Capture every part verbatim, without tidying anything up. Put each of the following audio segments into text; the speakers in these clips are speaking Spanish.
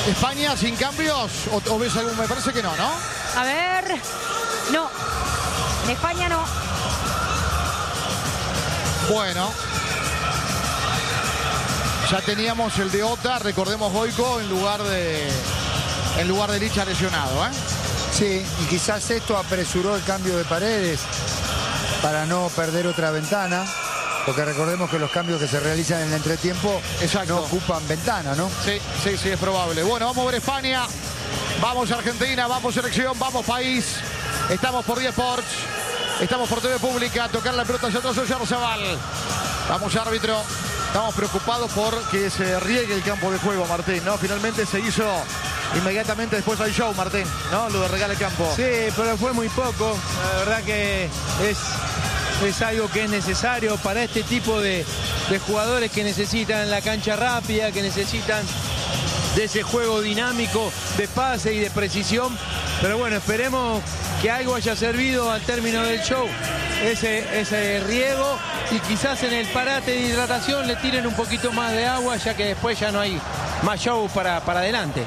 España sin cambios, o, o ves algún, me parece que no, ¿no? A ver, no, en España no. Bueno, ya teníamos el de Ota, recordemos Goico, en lugar de en lugar de Licha lesionado, ¿eh? Sí, y quizás esto apresuró el cambio de Paredes para no perder otra ventana, porque recordemos que los cambios que se realizan en el entretiempo Exacto. no ocupan ventana, ¿no? Sí, sí, sí, es probable. Bueno, vamos a ver España, vamos Argentina, vamos selección, vamos país. Estamos por diez Sports, estamos por T V Pública, tocar la pelota hacia atrás Oyarzabal. Vamos árbitro, estamos preocupados por que se riegue el campo de juego, Martín, ¿no? Finalmente se hizo inmediatamente después del show, Martín, ¿no? Lo de regalar el campo. Sí, pero fue muy poco. La verdad que es, es algo que es necesario para este tipo de, de jugadores que necesitan la cancha rápida, que necesitan de ese juego dinámico, de pase y de precisión. Pero bueno, esperemos que algo haya servido al término del show, ese, ese riego, y quizás en el parate de hidratación le tiren un poquito más de agua, ya que después ya no hay más show para, para adelante.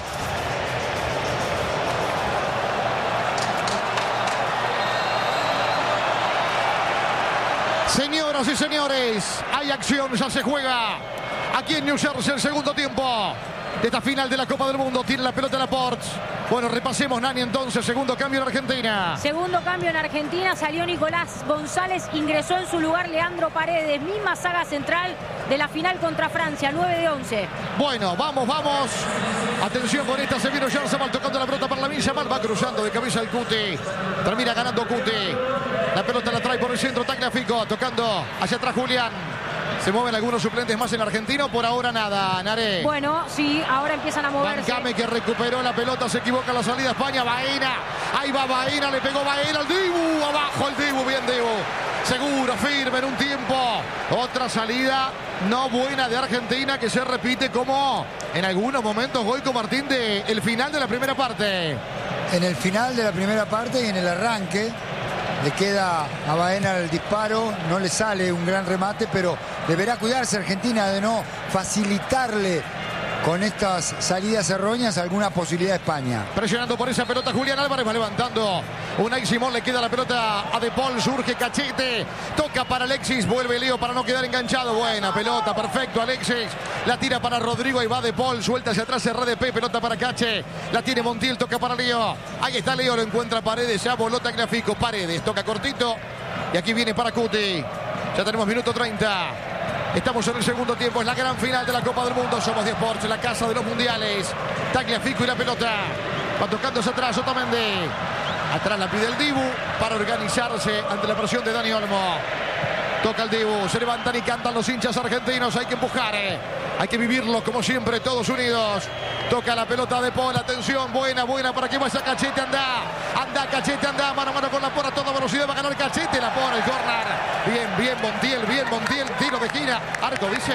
Señoras y señores, hay acción, ya se juega aquí en New Jersey el segundo tiempo de esta final de la Copa del Mundo. Tiene la pelota Laporte. Bueno, repasemos, Nani, entonces, segundo cambio en Argentina. Segundo cambio en Argentina, salió Nicolás González, ingresó en su lugar Leandro Paredes, misma saga central de la final contra Francia, nueve de once. Bueno, vamos, vamos. Atención con esta, se vino Oyarzabal tocando la pelota para la milla, mal va cruzando de cabeza el Cuti. Termina ganando Cuti. La pelota la trae por el centro Tagliafico, tocando hacia atrás Julián. ¿Se mueven algunos suplentes más en Argentina? Por ahora nada, Naré. Bueno, sí, ahora empiezan a moverse. Bancame que recuperó la pelota, se equivoca la salida España. Baena, ahí va Baena, le pegó Baena al Dibu, abajo el Dibu, bien Dibu. Seguro, firme en un tiempo. Otra salida no buena de Argentina que se repite como en algunos momentos Goico Martín de el final de la primera parte. En el final de la primera parte y en el arranque le queda a Baena el disparo, no le sale un gran remate, pero deberá cuidarse Argentina de no facilitarle con estas salidas erróneas alguna posibilidad a España. Presionando por esa pelota Julián Álvarez, va levantando Unai Simón, le queda la pelota a De Paul, surge Cachete, toca para Alexis, vuelve Leo para no quedar enganchado, buena pelota, perfecto Alexis, la tira para Rodrigo, ahí va De Paul, suelta hacia atrás R D P, pelota para Cache, la tiene Montiel, toca para Leo, ahí está Leo, lo encuentra Paredes, ya voló Tagliafico, Paredes, toca cortito, y aquí viene para Cuti, ya tenemos minuto treinta. Estamos en el segundo tiempo, es la gran final de la Copa del Mundo. Somos diez Sports, la casa de los mundiales. Tagliafico y la pelota. Va tocándose atrás Otamendi. Atrás la pide el Dibu para organizarse ante la presión de Dani Olmo. Toca el Dibu, se levantan y cantan los hinchas argentinos. Hay que empujar, eh. Hay que vivirlo como siempre, todos unidos. Toca la pelota de Paul, atención, buena, buena para que vaya Cachete, anda. Anda Cachete, anda, mano a mano con la Por a toda velocidad, va a ganar Cachete, la Por, el corner. Bien, bien Montiel, bien Montiel, tiro de esquina. Arco, dice.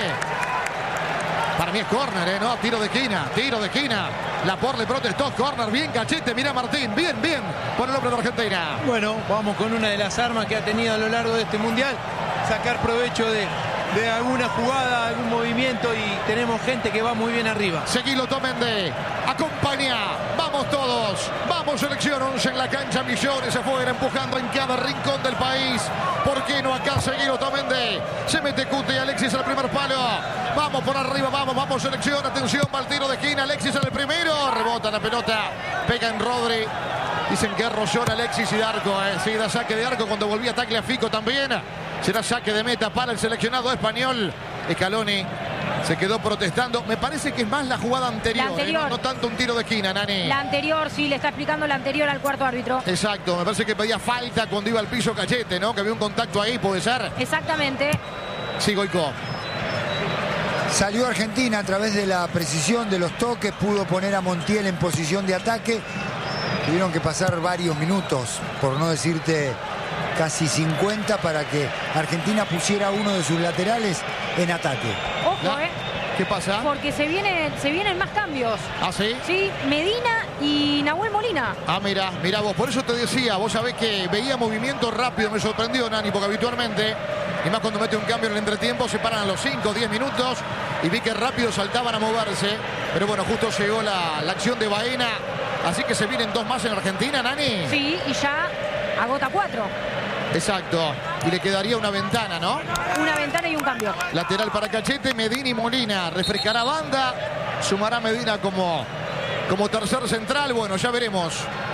Para mí es corner, ¿eh? No, tiro de esquina, tiro de esquina. La Por le protestó, corner, bien Cachete, mira Martín, bien, bien, por el hombre de Argentina. Bueno, vamos con una de las armas que ha tenido a lo largo de este mundial, sacar provecho de, de alguna jugada, algún movimiento, y tenemos gente que va muy bien arriba. Seguilo Otamendi, acompaña, vamos todos, vamos selección, once en la cancha, millones afuera, empujando en cada rincón del país. ¿Por qué no acá seguir Otamendi? Se mete Cuti y Alexis al primer palo. Vamos por arriba, vamos, vamos selección, atención, va el tiro de esquina, Alexis en el primero, rebota la pelota, pega en Rodri. Dicen que es Rollón, Alexis y de arco, eh. Sí, da saque de arco cuando volvía Tagliafico también. Será saque de meta para el seleccionado español. Scaloni se quedó protestando. Me parece que es más la jugada anterior, la anterior. ¿eh? No, no tanto un tiro de esquina, Nani. La anterior, sí, le está explicando la anterior al cuarto árbitro. Exacto, me parece que pedía falta cuando iba al piso Cachete, ¿no? Que había un contacto ahí, puede ser. Exactamente. Sí, Goico. Salió Argentina a través de la precisión de los toques, pudo poner a Montiel en posición de ataque. Tuvieron que pasar varios minutos, por no decirte casi cincuenta, para que Argentina pusiera uno de sus laterales en ataque. Ojo, ¿No? eh. ¿Qué pasa? Porque se, viene, se vienen más cambios. ¿Ah, sí? Sí, Medina y Nahuel Molina. Ah, mira, mira vos, por eso te decía, vos sabés que veía movimiento rápido, me sorprendió Nani, porque habitualmente, y más cuando mete un cambio en el entretiempo, se paran a los cinco o diez minutos, y vi que rápido saltaban a moverse. Pero bueno, justo llegó la, la acción de Baena. Así que se vienen dos más en Argentina, Nani. Sí, y ya agota cuatro. Exacto. Y le quedaría una ventana, ¿no? Una ventana y un cambio. Lateral para Cachete, Medina y Molina. Refrescará banda. Sumará Medina como, como tercer central. Bueno, ya veremos.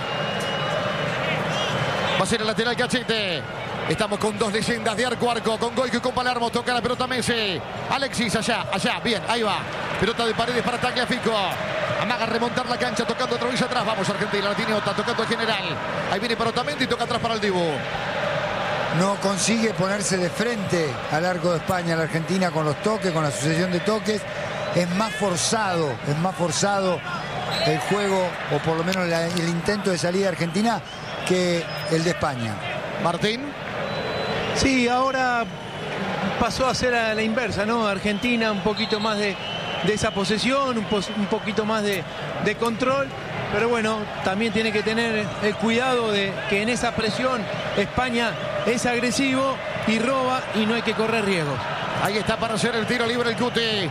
Va a ser el lateral Cachete. Estamos con dos leyendas de arco a arco. Con Goico y con Palermo. Toca la pelota Messi. Alexis allá, allá. Bien, ahí va. Pelota de Paredes para Tagliafico. Amaga a remontar la cancha, tocando otra vez atrás. Vamos, Argentina, la tiene Ota, tocando el general. Ahí viene para Otamendi y toca atrás para el Dibu. No consigue ponerse de frente al arco de España, la Argentina, con los toques, con la sucesión de toques. Es más forzado, es más forzado el juego, o por lo menos la, el intento de salida de Argentina, que el de España. Martín. Sí, ahora pasó a ser a la inversa, ¿no? Argentina un poquito más de, de esa posesión, un, pos, un poquito más de, de control. Pero bueno, también tiene que tener el cuidado de que en esa presión España es agresivo y roba y no hay que correr riesgos. Ahí está para hacer el tiro libre el Cuti.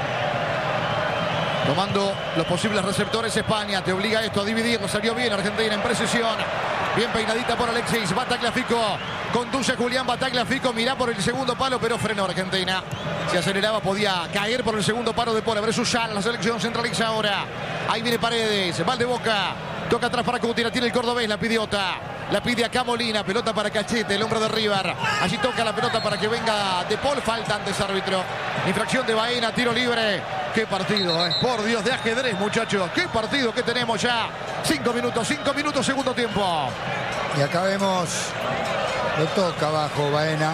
Tomando los posibles receptores España. Te obliga esto a dividirlo. Salió bien Argentina en precisión. Bien peinadita por Alexis. Va Tagliafico. Conduce Julián. Va Tagliafico. Mirá por el segundo palo, pero frenó Argentina. Se aceleraba, podía caer por el segundo palo de Paul. A ver Susana, la selección centraliza ahora. Ahí viene Paredes. Va de Boca. Toca atrás para Cuti. La tiene el cordobés. La pide Ota. La pide acá Molina. Pelota para Cachete, el hombre de River. Allí toca la pelota para que venga De Paul. Falta antes árbitro. Infracción de Baena. Tiro libre. Qué partido, eh. Por Dios, de ajedrez, muchachos. Qué partido que tenemos ya. Cinco minutos, cinco minutos, segundo tiempo. Y acá vemos, lo toca abajo Baena.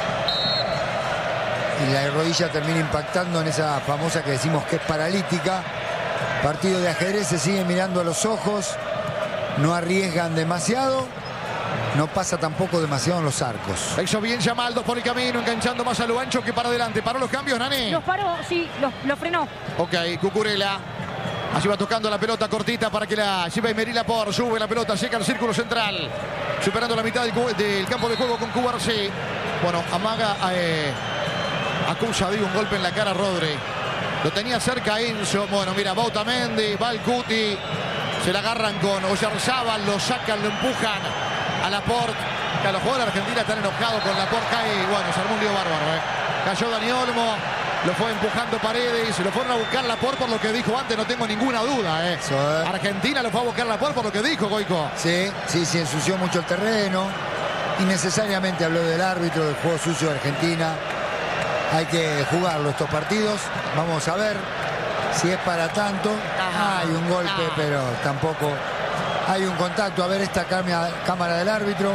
Y la rodilla termina impactando en esa famosa que decimos que es paralítica. Partido de ajedrez, se siguen mirando a los ojos. No arriesgan demasiado. No pasa tampoco demasiado en los arcos. Hizo bien Yamal, dos por el camino, enganchando más a lo ancho que para adelante. ¿Paró los cambios, Nani? Los paró, sí, los, los frenó. Ok, Cucurella. Allí va tocando la pelota cortita para que la lleve Emery Laporte. Sube la pelota, llega al círculo central. Superando la mitad del, del campo de juego con Cubarsí. Bueno, amaga, eh, acusa, digo, un golpe en la cara a Rodri. Lo tenía cerca Enzo. Bueno, mira, va Otamendi, va el Cuti. Se la agarran con Oyarzábal, lo sacan, lo empujan a Laporte. Que a los jugadores de Argentina están enojados con Laporte. Cae, bueno, se armó un lío bárbaro, ¿eh? Cayó Dani Olmo, lo fue empujando Paredes, se lo fueron a buscar Laporte por lo que dijo antes, no tengo ninguna duda, ¿eh? Eso, ¿eh? Argentina lo fue a buscar Laporte por lo que dijo, Goico. Sí, sí, sí, ensució mucho el terreno. Innecesariamente habló del árbitro, del juego sucio de Argentina. Hay que jugarlo estos partidos. Vamos a ver si es para tanto. Ajá. Hay un golpe, Ajá. pero tampoco hay un contacto. A ver esta cámara del árbitro.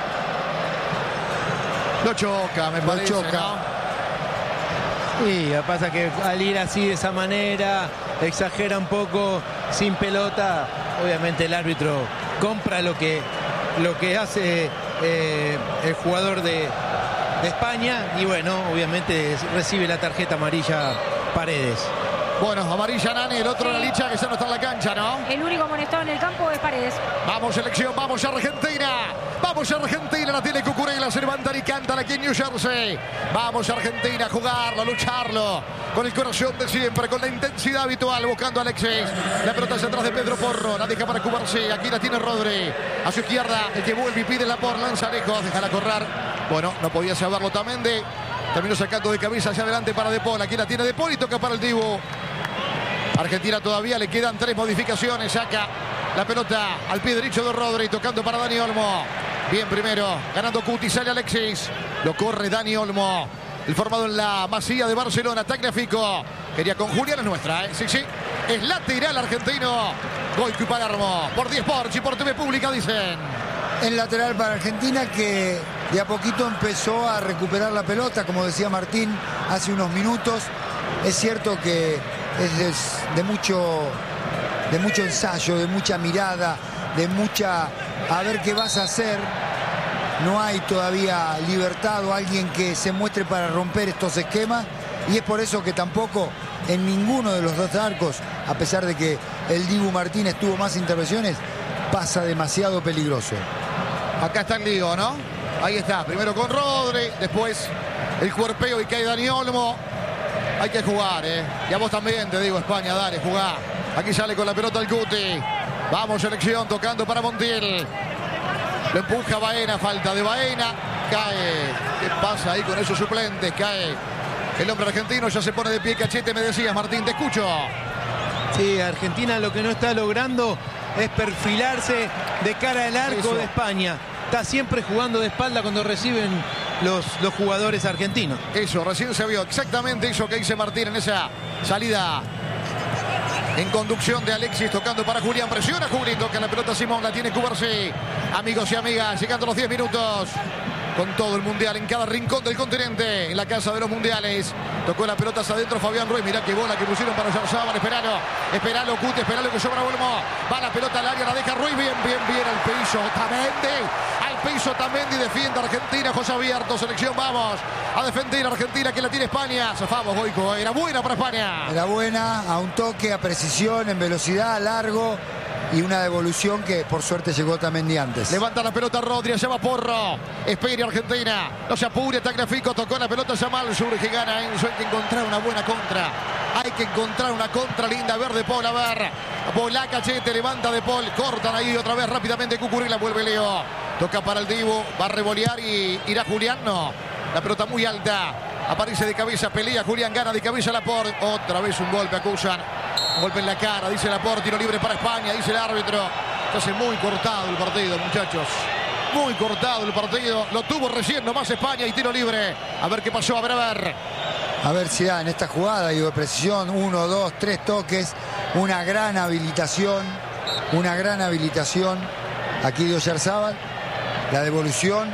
Lo choca, me Lo parece, choca. ¿no? Y lo que pasa es que al ir así de esa manera, exagera un poco, sin pelota, obviamente el árbitro compra lo que, lo que hace eh, el jugador de, de España y bueno, obviamente recibe la tarjeta amarilla Paredes. Bueno, amarilla Nani, el otro Sí. la licha que ya no está en la cancha, ¿no? El único amonestado en el campo es Paredes. Vamos selección, vamos Argentina. Vamos Argentina, la tiene Cucurella, se levantan y cantan aquí en New Jersey. Vamos Argentina, a jugarlo, a lucharlo. Con el corazón de siempre, con la intensidad habitual, buscando a Alexis. La pelota hacia atrás de Pedro Porro, la deja para Cubarsí. Aquí la tiene Rodri. A su izquierda, el que vuelve y pide la por, lanza lejos, déjala correr. Bueno, no podía salvarlo Otamendi. Terminó sacando de cabeza hacia adelante para De Paul. Aquí la tiene De Paul y toca para el Dibu. Argentina todavía le quedan tres modificaciones. Saca la pelota al pie derecho de Rodri, tocando para Dani Olmo. Bien primero, ganando Cuti, sale Alexis. Lo corre Dani Olmo. El formado en la Masía de Barcelona, Tagliafico. Quería con Julián, es nuestra, ¿eh? Sí, sí. Es lateral argentino. Goico y Palermo. Por diez Sports y por T V Pública, dicen. El lateral para Argentina que de a poquito empezó a recuperar la pelota, como decía Martín hace unos minutos. Es cierto que es de, de mucho, de mucho ensayo, de mucha mirada, de mucha a ver qué vas a hacer. No hay todavía libertad o alguien que se muestre para romper estos esquemas y es por eso que tampoco en ninguno de los dos arcos, a pesar de que el Dibu Martínez tuvo más intervenciones, pasa demasiado peligroso. Acá está el lío, ¿no? Ahí está, primero con Rodri, después el cuerpeo y cae Dani Olmo. Hay que jugar, ¿eh? Y a vos también te digo, España, dale, jugá. Aquí sale con la pelota el Guti. Vamos, selección, tocando para Montiel. Lo empuja Baena, falta de Baena. Cae. ¿Qué pasa ahí con esos suplentes? Cae el hombre argentino, ya se pone de pie Cachete, me decías, Martín, te escucho. Sí, Argentina lo que no está logrando es perfilarse de cara al arco Eso. de España. Está siempre jugando de espalda cuando reciben los, los jugadores argentinos. Eso, recién se vio exactamente eso que dice Martín en esa salida en conducción de Alexis, tocando para Julián. Presiona Juli, toca la pelota Simón, la tiene Cubarsí. Amigos y amigas, llegando los diez minutos. Con todo el mundial en cada rincón del continente, en la casa de los mundiales. Tocó la pelota hacia adentro Fabián Ruiz. Mirá qué bola que pusieron para Oyarzabal. Esperalo, esperalo, Cuti, esperalo que sobra Olmo. Va la pelota al área, la deja Ruiz. Bien, bien, bien al piso. Tamendi, al piso Tamendi. Defiende Argentina. José abierto, selección, vamos a defender a Argentina que la tiene España. Zafamos, Goico. Era buena para España. Era buena, a un toque, a precisión, en velocidad, largo. Y una devolución que por suerte llegó Tamendi antes. Levanta la pelota Rodri, allá va Porro. Espere Argentina. No se apure, Tagliafico tocó la pelota Yamal. Surge, gana Enzo. Hay que encontrar una buena contra. Hay que encontrar una contra linda. A ver De Paul, a ver. Volá Cachete, levanta De Paul. Cortan ahí otra vez rápidamente Cucurella. Vuelve Leo. Toca para el Dibu. Va a revolear y irá Julián. No. La pelota muy alta. Aparece de cabeza, pelea Julián, gana de cabeza Laporte. Otra vez un golpe, acusan. Un golpe en la cara, dice Laporte, tiro libre para España, dice el árbitro. Se hace muy cortado el partido, muchachos. Muy cortado el partido. Lo tuvo recién nomás España y tiro libre. A ver qué pasó, a ver, a ver. A ver si da en esta jugada, digo, de precisión, uno, dos, tres toques, una gran habilitación, una gran habilitación aquí de Oyarzabal, la devolución,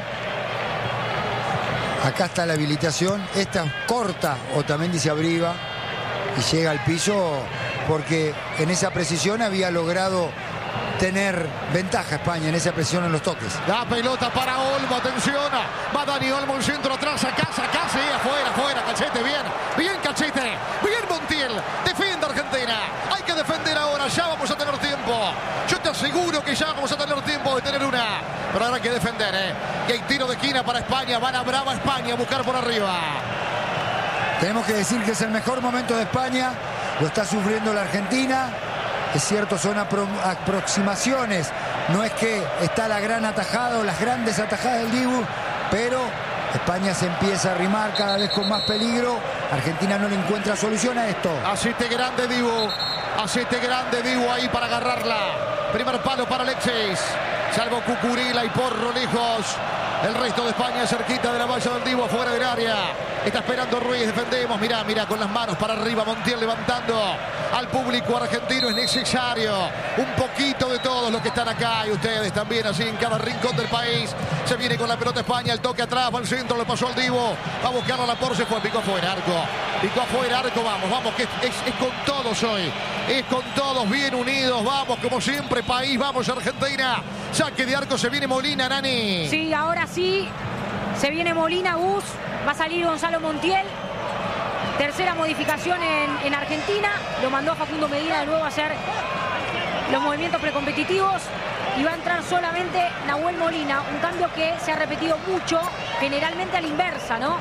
acá está la habilitación, esta corta, Otamendi se abriva y llega al piso porque en esa precisión había logrado tener ventaja España en esa presión en los toques. La pelota para Olmo, atención, va Dani Olmo, el centro atrás, acá, acá, sí, afuera, afuera, Cachete, bien, bien Cachete, bien Montiel, defiende Argentina, hay que defender ahora, ya vamos a tener tiempo, yo te aseguro que ya vamos a tener tiempo de tener una, pero ahora hay que defender, eh, y hay tiro de esquina para España, van a brava España a buscar por arriba. Tenemos que decir que es el mejor momento de España, lo está sufriendo la Argentina. Es cierto, son apro aproximaciones, no es que está la gran atajada o las grandes atajadas del Dibu, pero España se empieza a arrimar cada vez con más peligro. Argentina no le encuentra solución a esto. Asiste grande Dibu, asiste grande Dibu ahí para agarrarla. Primer palo para Alexis, salvo Cucurella y Porro lejos. El resto de España cerquita de la valla del Dibu, afuera del área. Está esperando Ruiz, defendemos, mirá, mirá, con las manos para arriba, Montiel levantando al público argentino. Es necesario un poquito de todos los que están acá y ustedes también, así en cada rincón del país. Se viene con la pelota España, el toque atrás, va al centro, lo pasó al Dibu, va a buscarlo a Laporte, se fue, picó afuera, arco, picó afuera, arco, vamos, vamos, que es, es, es con todos hoy, es con todos bien unidos, vamos, como siempre, país, vamos Argentina, saque de arco, se viene Molina, Nani. Sí, ahora sí, se viene Molina, Gus, va a salir Gonzalo Montiel. Tercera modificación en, en Argentina. Lo mandó a Facundo Medina de nuevo a hacer los movimientos precompetitivos. Y va a entrar solamente Nahuel Molina. Un cambio que se ha repetido mucho, generalmente a la inversa, ¿no?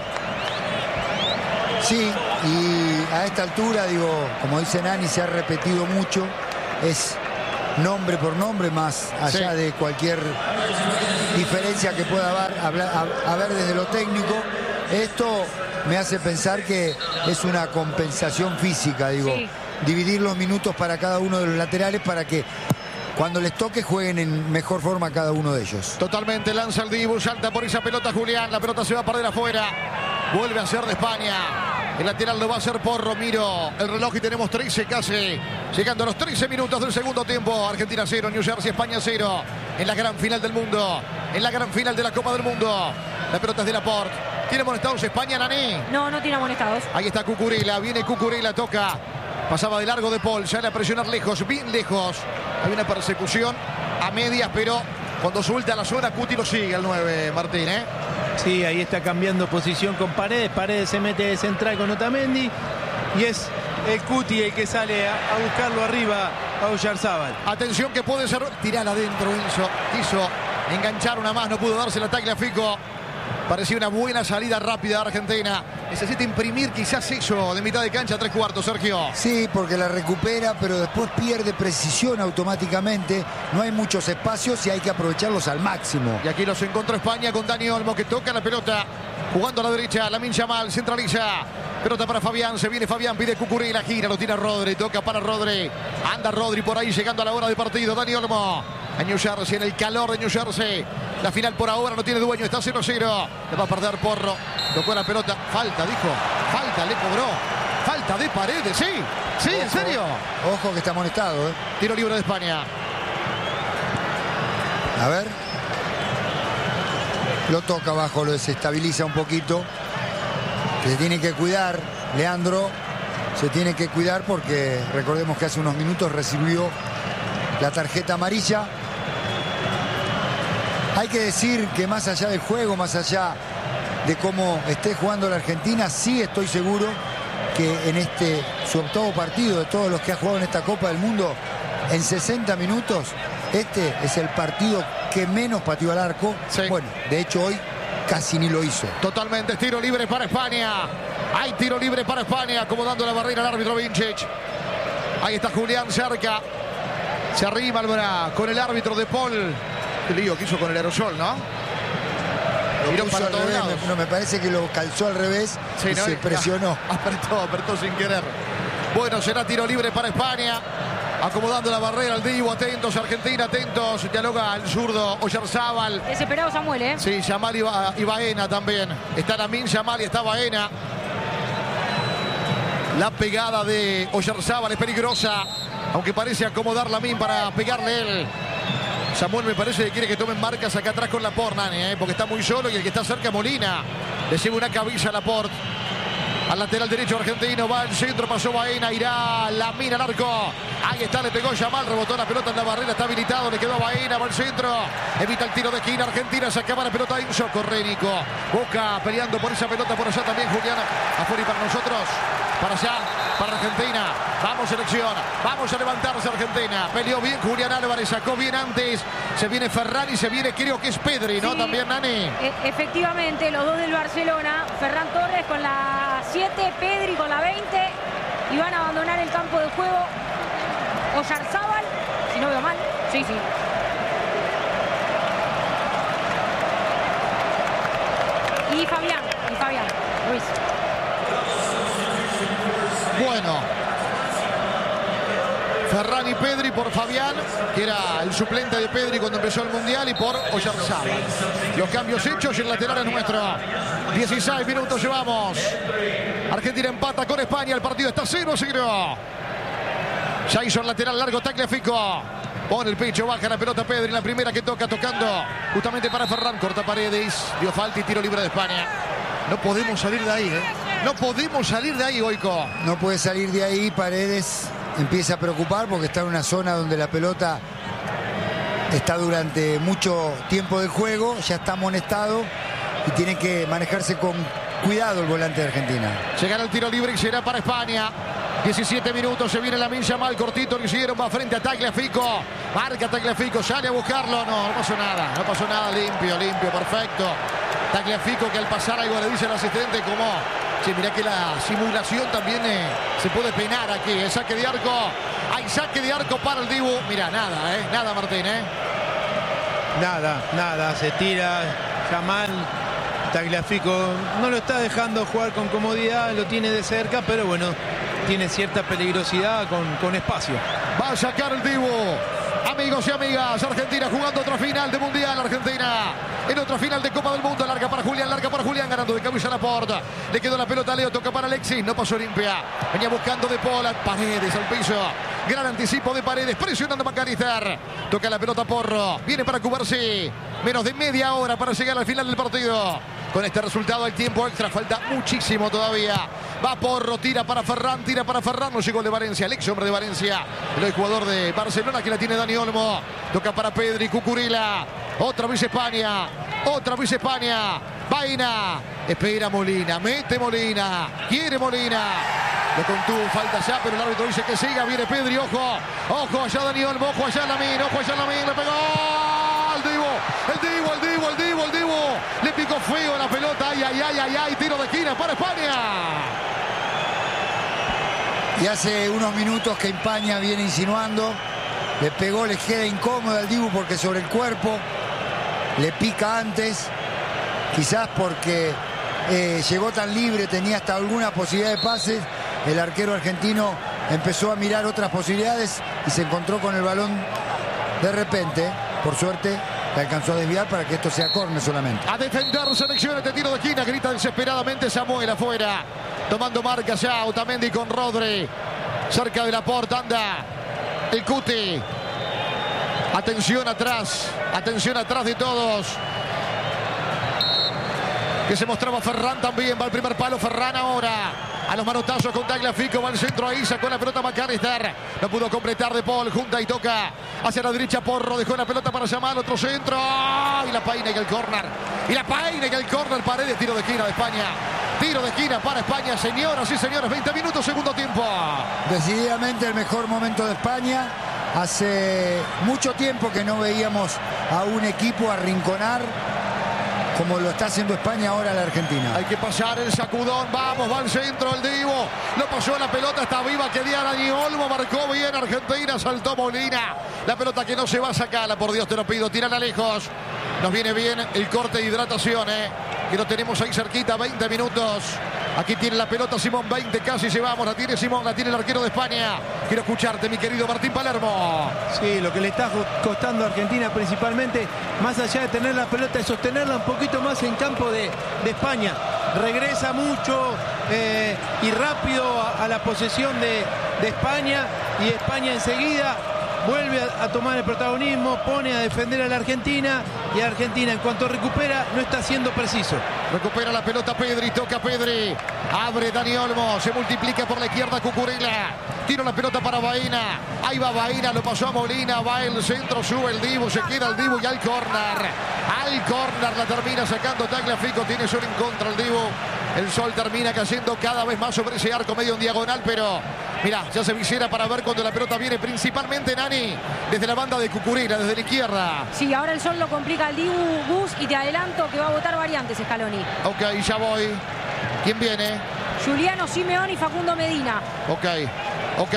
Sí, y a esta altura, digo, como dice Nani, se ha repetido mucho. Es nombre por nombre, más allá sí. de cualquier diferencia que pueda haber, hablar, haber desde lo técnico. Esto me hace pensar que es una compensación física, digo, sí. dividir los minutos para cada uno de los laterales para que cuando les toque jueguen en mejor forma cada uno de ellos. Totalmente, lanza el Dibu, salta por esa pelota Julián, la pelota se va a perder afuera, vuelve a ser de España. El lateral lo va a hacer Porro, miro el reloj y tenemos trece casi, llegando a los trece minutos del segundo tiempo. Argentina cero, New Jersey, España cero, en la gran final del mundo, en la gran final de la Copa del Mundo. La pelota es de Laporte. ¿Tiene amonestados España, Nani? No, no tiene amonestados. Ahí está Cucurella, viene Cucurella, toca, pasaba de largo de Paul, sale a presionar lejos, bien lejos. Hay una persecución a medias, pero cuando suelta la zona, Cuti lo sigue al nueve, Martín, ¿eh? Sí, ahí está cambiando posición con Paredes. Paredes se mete de central con Otamendi. Y es el Cuti el que sale a, a buscarlo arriba a Oyarzabal. Atención que puede ser... Tirala adentro, Enzo. Quiso enganchar una más, no pudo darse el ataque a Fico. Parecía una buena salida rápida de Argentina. Necesita imprimir quizás eso de mitad de cancha a tres cuartos, Sergio. Sí, porque la recupera, pero después pierde precisión automáticamente. No hay muchos espacios y hay que aprovecharlos al máximo. Y aquí los encontró España con Dani Olmo, que toca la pelota. Jugando a la derecha, Lamine Yamal centraliza. Pelota para Fabián, se viene Fabián, pide Cucurella, la gira, lo tira Rodri, toca para Rodri. Anda Rodri por ahí, llegando a la hora de partido. Dani Olmo, a New Jersey, en el calor de New Jersey. La final por ahora no tiene dueño, está cero cero. Le va a perder Porro, tocó la pelota. Falta, dijo, falta, le cobró. Falta de Paredes, sí, sí, Ojo, en serio. Ojo que está amonestado, ¿eh? Tiro libre de España. A ver. Lo toca abajo, lo desestabiliza un poquito. Se tiene que cuidar, Leandro. Se tiene que cuidar porque recordemos que hace unos minutos recibió la tarjeta amarilla. Hay que decir que más allá del juego, más allá de cómo esté jugando la Argentina, sí estoy seguro que en este su octavo partido de todos los que ha jugado en esta Copa del Mundo, en sesenta minutos, este es el partido que menos pateó al arco. Sí. Bueno, de hecho hoy casi ni lo hizo. Totalmente, tiro libre para España. Hay tiro libre para España, acomodando la barrera al árbitro Vincic. Ahí está Julián cerca. Se arrima el con el árbitro de Paul. Qué lío que hizo con el aerosol, ¿no? Lo Miró puso para al todos revés, lados. me, no, me parece que lo calzó al revés Sí, y ¿no? se presionó. Apretó, apretó sin querer. Bueno, será tiro libre para España. Acomodando la barrera al Divo, atentos Argentina, atentos. Dialoga el zurdo Oyarzábal. Desesperado Samuel, ¿eh? Sí, Yamal y, Ba- y Baena también. Está Lamine Yamal y está Baena. La pegada de Oyarzábal es peligrosa. Aunque parece acomodar Lamine para pegarle él. Samuel me parece que quiere que tomen marcas acá atrás con Laporte, Nani, ¿eh? Porque está muy solo y el que está cerca Molina. Le lleva una cabeza a Laporte. Al lateral derecho argentino, va al centro, pasó Baena, irá Lamine al arco. Ahí está, le pegó Yamal, rebotó la pelota en la barrera, está habilitado, le quedó a Baena, va al centro. Evita el tiro de esquina, Argentina se acaba la pelota a Inso, Corrénico. Boca peleando por esa pelota, por allá también Julián. Afuera y para nosotros, para allá, para Argentina. Vamos selección, vamos a levantarse Argentina. Peleó bien Julián Álvarez, sacó bien antes. Se viene Ferran y se viene, creo que es Pedri, ¿no? Sí, También Nani. e- efectivamente, los dos del Barcelona. Ferran Torres con la siete, Pedri con la veinte. Y van a abandonar el campo de juego Oyarzábal, si no veo mal. Sí, sí. Y Fabián, y Fabián Ruiz. Bueno, Ferran y Pedri por Fabián, que era el suplente de Pedri cuando empezó el Mundial, y por Oyarzábal. Los cambios hechos y el lateral es nuestro. dieciséis minutos llevamos. Argentina empata con España, el partido está cero cero. Ya hizo el lateral largo, tacle a Fico. Pone el pecho, baja la pelota Pedri, la primera que toca, tocando justamente para Ferran, corta Paredes, dio falta y tiro libre de España. No podemos salir de ahí, ¿eh? No podemos salir de ahí, Goico. No puede salir de ahí, Paredes empieza a preocupar porque está en una zona donde la pelota está durante mucho tiempo de juego, ya está amonestado y tiene que manejarse con cuidado el volante de Argentina. Llegará el tiro libre y será para España. diecisiete minutos, se viene Lamine Yamal, cortito, lo hicieron, va frente a Tagliafico. Marca Tagliafico, sale a buscarlo. No, no pasó nada, no pasó nada, limpio, limpio, perfecto. Tagliafico que al pasar algo le dice al asistente como... Sí, mirá que la simulación también eh, se puede penar aquí. El saque de arco. Hay saque de arco para el Dibu. Mirá, nada, ¿eh? Nada, Martín, ¿eh? Nada, nada, se tira Yamal. Tagliafico no lo está dejando jugar con comodidad, lo tiene de cerca, pero bueno, tiene cierta peligrosidad con, con espacio. Va a sacar el Dibu. Amigos y amigas, Argentina jugando otra final de Mundial. Argentina en otra final de Copa del Mundo. Larga para Julián, larga para Julián, ganando de cabeza a Laporte. Le quedó la pelota a Leo, toca para Alexis, no pasó limpia. Venía buscando de Pola, Paredes al piso. Gran anticipo de Paredes, presionando a McAllister. Toca la pelota Porro, viene para Cubarsí. Menos de media hora para llegar al final del partido. Con este resultado el tiempo extra, falta muchísimo todavía. Va Porro, tira para Ferran, tira para Ferran. No llegó el de Valencia, el ex hombre de Valencia. El jugador de Barcelona que la tiene Dani Olmo. Toca para Pedri, Cucurella. Otra vez España, otra vez España. Baena, espera Molina, mete Molina, quiere Molina. Lo contuvo, falta ya, pero el árbitro dice que siga. Viene Pedri, ojo, ojo allá Dani Olmo, ojo allá Lamine, ojo allá Lamine, le pegó al Dibu. El Dibu, el Dibu, el Dibu, el Dibu. Le picó feo la pelota. Ay, ay, ay, ay, ay. Tiro de esquina para España. Y hace unos minutos que España viene insinuando. Le pegó, le queda incómodo al Dibu porque sobre el cuerpo le pica antes. Quizás porque eh, llegó tan libre, tenía hasta alguna posibilidad de pases. El arquero argentino empezó a mirar otras posibilidades y se encontró con el balón de repente. Por suerte, le alcanzó a desviar para que esto sea córner solamente. A defender selecciones de tiro de esquina. Grita desesperadamente Samuel afuera. Tomando marca ya Otamendi con Rodri. Cerca de la porta anda el Cuti. Atención atrás. Atención atrás de todos. Que se mostraba Ferran también. Va al primer palo Ferran ahora. A los manotazos con Tagliafico. Va al centro ahí. Sacó la pelota McAllister. No pudo completar De Paul. Junta y toca hacia la derecha Porro. Dejó la pelota para Yamal. Otro centro. Y la paina y el córner. Y la paina y el córner. Paredes. Tiro de esquina de España. Tiro de esquina para España. Señoras y señores. veinte minutos, segundo tiempo. Decididamente el mejor momento de España. Hace mucho tiempo que no veíamos a un equipo arrinconar como lo está haciendo España ahora la Argentina. Hay que pasar el sacudón. Vamos, va al centro el Dibu. Lo pasó la pelota, está viva. Quería Dani Olmo. Marcó bien Argentina. Saltó Molina. La pelota que no se va a sacarla. Por Dios te lo pido. Tirala lejos. Nos viene bien el corte de hidratación, ¿eh? Que lo tenemos ahí cerquita. veinte minutos. Aquí tiene la pelota Simón. veinte casi llevamos. La tiene Simón. La tiene el arquero de España. Quiero escucharte, mi querido Martín Palermo. Sí, lo que le está costando a Argentina principalmente, más allá de tener la pelota, es sostenerla un poquito más en campo de, de España. Regresa mucho eh, y rápido a, a la posesión de, de España, y España enseguida vuelve a, a tomar el protagonismo, pone a defender a la Argentina, y Argentina en cuanto recupera no está siendo preciso. Recupera la pelota Pedri, toca Pedri, abre Dani Olmo, se multiplica por la izquierda Cucurella, tira la pelota para Baena, ahí va Baena, lo pasó a Molina, va el centro, sube el Dibu, se queda el Dibu y al córner, al córner la termina sacando Tagliafico, tiene sol en contra el Dibu, el sol termina cayendo cada vez más sobre ese arco medio en diagonal, pero mirá, ya se visera para ver cuando la pelota viene principalmente Nani, desde la banda de Cucurella, desde la izquierda. Sí, ahora el sol lo complica al Dibu, Gus, y te adelanto que va a votar variantes Scaloni. Ok, ya voy. ¿Quién viene? Giuliano Simeone y Facundo Medina. Ok, ok.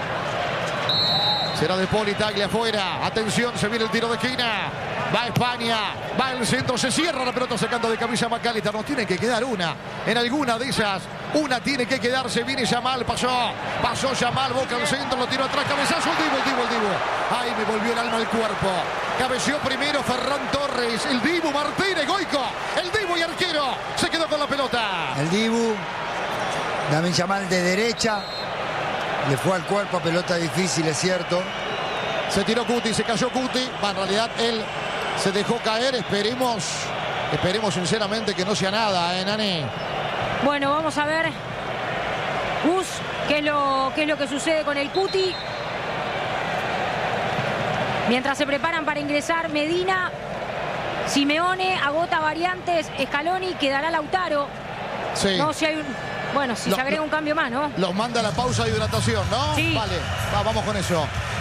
Será De Paul y Taglia afuera. Atención, se viene el tiro de esquina. Va España, va el centro, se cierra la pelota sacando de camisa McAllister. Nos tiene que quedar una. En alguna de esas, una tiene que quedarse. Viene Yamal, pasó. Pasó Yamal, boca al centro, lo tiró atrás. Cabezazo, el Dibu, el Dibu, el Dibu. Ay, me volvió el alma al cuerpo. Cabeció primero Ferran Torres. El Dibu, Martínez, Goico. El Dibu y arquero. Se quedó con la pelota. El Dibu, Lamine Yamal de derecha. Le fue al cuerpo, pelota difícil, es cierto. Se tiró Cuti, se cayó Cuti. Va, en realidad él se dejó caer. Esperemos, esperemos sinceramente que no sea nada, ¿eh, Nani? Bueno, vamos a ver, Gus, qué es lo, qué es lo que sucede con el Cuti. Mientras se preparan para ingresar Medina, Simeone, agota variantes, Scaloni, quedará Lautaro. Sí. No, si hay un... Bueno, si Lo, se agrega lo, un cambio más, ¿no? Los manda a la pausa de hidratación, ¿no? Sí. Vale, va, vamos con eso.